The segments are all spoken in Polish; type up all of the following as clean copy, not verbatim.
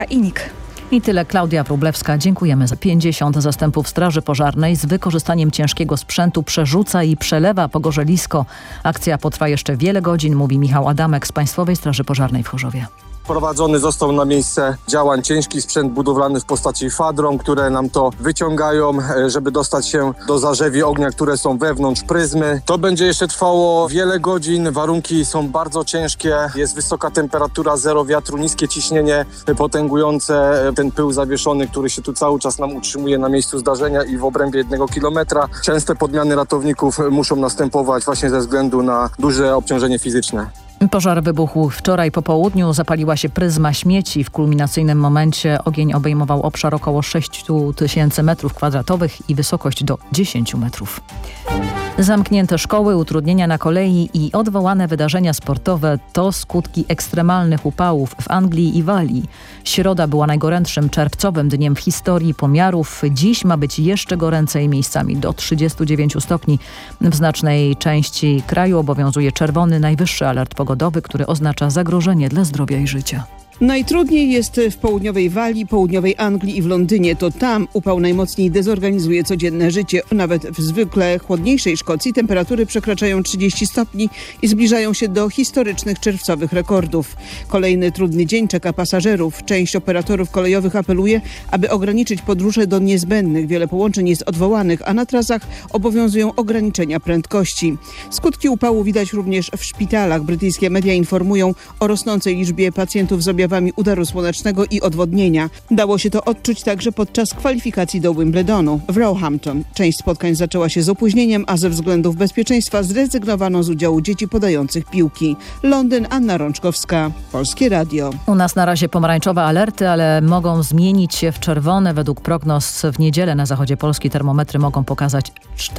INIK. I tyle. Klaudia Wróblewska. Dziękujemy. 50 zastępów Straży Pożarnej z wykorzystaniem ciężkiego sprzętu przerzuca i przelewa pogorzelisko. Akcja potrwa jeszcze wiele godzin, mówi Michał Adamek z Państwowej Straży Pożarnej w Chorzowie. Wprowadzony został na miejsce działań ciężki sprzęt budowlany w postaci fadron, które nam to wyciągają, żeby dostać się do zarzewi ognia, które są wewnątrz pryzmy. To będzie jeszcze trwało wiele godzin, warunki są bardzo ciężkie, jest wysoka temperatura, zero wiatru, niskie ciśnienie potęgujące ten pył zawieszony, który się tu cały czas nam utrzymuje na miejscu zdarzenia i w obrębie 1 kilometra. Częste podmiany ratowników muszą następować właśnie ze względu na duże obciążenie fizyczne. Pożar wybuchł wczoraj po południu. Zapaliła się pryzma śmieci. W kulminacyjnym momencie ogień obejmował obszar około 6 tysięcy metrów kwadratowych i wysokość do 10 metrów. Zamknięte szkoły, utrudnienia na kolei i odwołane wydarzenia sportowe to skutki ekstremalnych upałów w Anglii i Walii. Środa była najgorętszym czerwcowym dniem w historii pomiarów. Dziś ma być jeszcze goręcej, miejscami do 39 stopni. W znacznej części kraju obowiązuje czerwony najwyższy alert pogodowy, który oznacza zagrożenie dla zdrowia i życia. Najtrudniej jest w południowej Walii, południowej Anglii i w Londynie. To tam upał najmocniej dezorganizuje codzienne życie. Nawet w zwykle chłodniejszej Szkocji temperatury przekraczają 30 stopni i zbliżają się do historycznych czerwcowych rekordów. Kolejny trudny dzień czeka pasażerów. Część operatorów kolejowych apeluje, aby ograniczyć podróże do niezbędnych. Wiele połączeń jest odwołanych, a na trasach obowiązują ograniczenia prędkości. Skutki upału widać również w szpitalach. Brytyjskie media informują o rosnącej liczbie pacjentów z objawami udaru słonecznego i odwodnienia. Dało się to odczuć także podczas kwalifikacji do Wimbledonu w Roehampton. Część spotkań zaczęła się z opóźnieniem, a ze względów bezpieczeństwa zrezygnowano z udziału dzieci podających piłki. Londyn, Anna Rączkowska, Polskie Radio. U nas na razie pomarańczowe alerty, ale mogą zmienić się w czerwone. Według prognoz w niedzielę na zachodzie Polski termometry mogą pokazać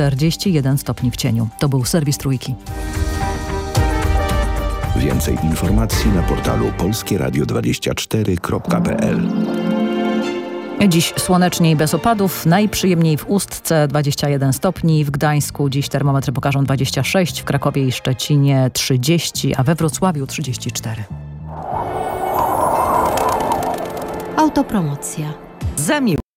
41 stopni w cieniu. To był serwis Trójki. Więcej informacji na portalu polskieradio24.pl. Dziś słonecznie i bez opadów, najprzyjemniej w Ustce 21 stopni, w Gdańsku dziś termometry pokażą 26, w Krakowie i Szczecinie 30, a we Wrocławiu 34. Autopromocja. Zamił.